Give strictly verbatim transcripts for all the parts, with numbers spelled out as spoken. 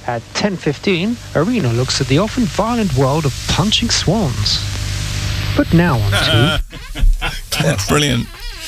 At ten fifteen, Arena looks at the often violent world of punching swans. But now on to... That's brilliant.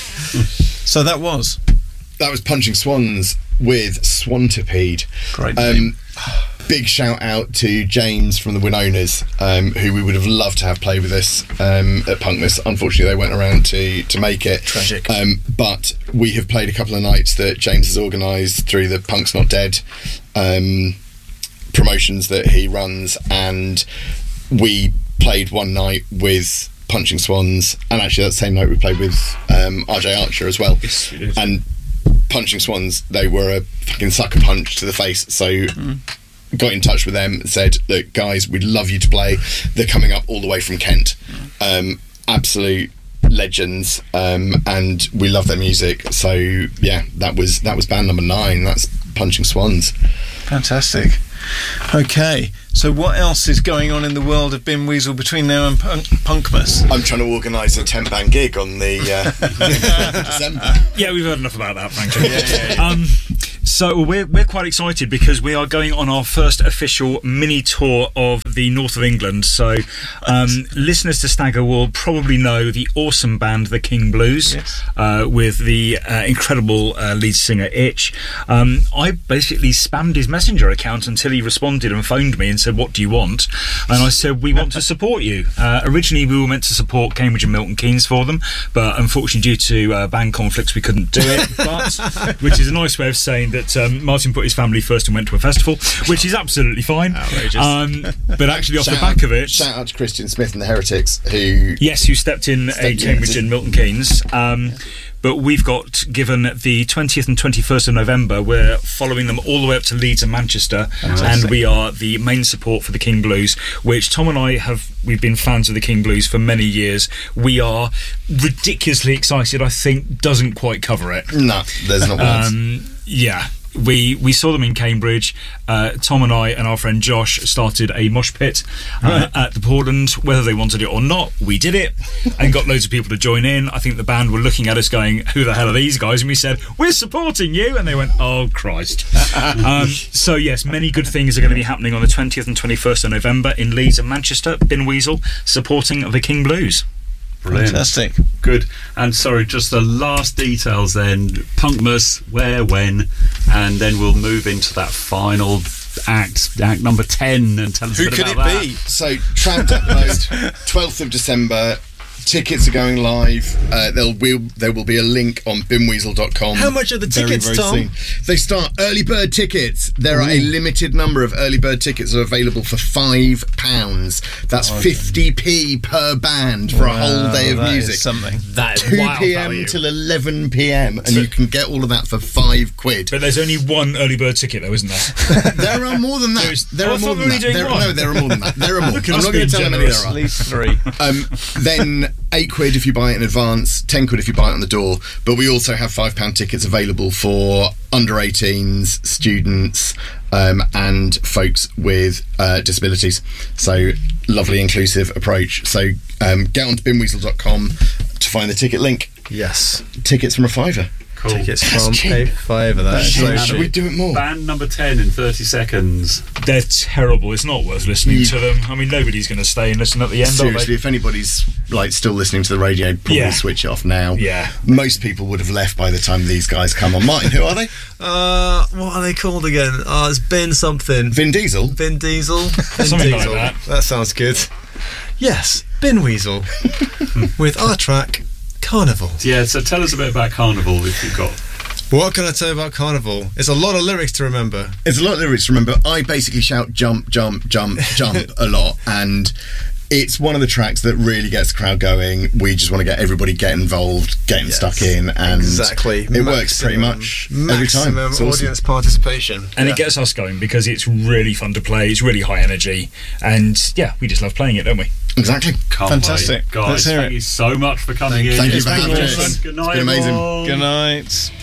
So that was... That was Punching Swans with Swantipede. Great name. Um, big shout out to James from the Winonas, um, who we would have loved to have played with us um, at Punkmas. Unfortunately, they weren't around to, to make it. Tragic. Um, but we have played a couple of nights that James has organised through the Punk's Not Dead um, promotions that he runs, and we played one night with Punching Swans, and actually that same night we played with um, R J Archer as well. Yes, we did. And Punching Swans, they were a fucking sucker punch to the face, so mm. got in touch with them and said, look guys, we'd love you to play. They're coming up all the way from Kent. Um, absolute legends, um, and we love their music. So yeah, that was that was band number nine. That's Punching Swans. Fantastic. Okay, so what else is going on in the world of Bin Weasel between now and Punk- Punkmas? I'm trying to organise a ten-band gig on the uh, December. Yeah, we've heard enough about that, frankly. yeah, yeah, yeah. Um, so we're we're quite excited because we are going on our first official mini tour of the north of England. So um, listeners to Stagger will probably know the awesome band The King Blues, yes. uh, with the uh, incredible uh, lead singer Itch. Um, I basically spammed his Messenger account until he responded and phoned me and said, what do you want? And I said, we want to support you. Uh, originally we were meant to support Cambridge and Milton Keynes for them, but unfortunately due to uh, band conflicts we couldn't do it. But which is a nice way of saying that um, Martin put his family first and went to a festival, which is absolutely fine. Outrageous. Um, but actually off Shout the back out, of it, shout out to Christian Smith and the Heretics, who yes, who stepped in Stepped a in, Cambridge did- and Milton Keynes. Um, But we've got, given the twentieth and twenty-first of November, we're following them all the way up to Leeds and Manchester. Fantastic. And we are the main support for the King Blues, which Tom and I have, we've been fans of the King Blues for many years. We are ridiculously excited, I think, doesn't quite cover it. no, there's not once. Um, yeah. We we saw them in Cambridge. Uh, Tom and I and our friend Josh started a mosh pit uh, Right. at the Portland. Whether they wanted it or not, we did it and got loads of people to join in. I think the band were looking at us going, who the hell are these guys? And we said, we're supporting you. And they went, oh, Christ. um, so, yes, many good things are going to be happening on the twentieth and twenty-first of November in Leeds and Manchester. Bin Weasel supporting the King Blues. Brilliant. Fantastic. Good. And sorry, just the last details then. Punkmas, where, when, and then we'll move into that final act, act number ten, and tell us Who a bit could about it that. be? So, Trapped Upload, twelfth of December. Tickets are going live. Uh, there'll will there will be a link on bin weasel dot com. How much are the very, tickets, very Tom? soon. They start early bird tickets. There are a limited number of early bird tickets that are available for five pounds. That's fifty p per band for Wow, a whole day of that is music. something. That two p.m. till eleven p.m. and you can get all of that for five quid. But there's only one early bird ticket, though, isn't there? There are more than that. There's- There I are thought more we than were that. doing There, one. no, there are more than that. There are more. Look at I'm us not going being to tell how many generous. there At are. least three. Um, then eight quid if you buy it in advance, ten quid if you buy it on the door. But we also have five pound tickets available for under eighteens, students, um, and folks with uh, disabilities. So lovely inclusive approach. So um, get on to bin weasel dot com to find the ticket link. Yes. Tickets from a fiver. Cool. Tickets That's from cheap. a fiver. That's So so should cheap. we do it more? Band number ten in thirty seconds. They're terrible. It's not worth listening to them. I mean, nobody's going to stay and listen at the end, Seriously, are if anybody's like still listening to the radio, probably Yeah. switch it off now. Yeah. Most people would have left by the time these guys come on. Martin, who are they? Uh, what are they called again? Oh, it's Ben something. Vin Diesel. Vin Diesel. Vin Something like Diesel. that. That sounds good. Yes, Bin Weasel with our track Carnival. Yeah, so tell us a bit about Carnival if you've got. What can I tell you about Carnival? It's a lot of lyrics to remember. It's a lot of lyrics. Remember, I basically shout jump, jump, jump, jump a lot, and it's one of the tracks that really gets the crowd going. We just want to get everybody get involved, getting Yes, stuck in, and exactly. it works pretty much every time. Maximum It's awesome. audience participation. And Yeah. it gets us going because it's really fun to play. It's really high energy. And yeah, we just love playing it, don't we? Exactly. Can't Fantastic. wait. Guys, Let's hear thank it. you so much for coming Thank in. you. Thank you It's for been having awesome. us. Good It's night, been amazing. everyone. Good night.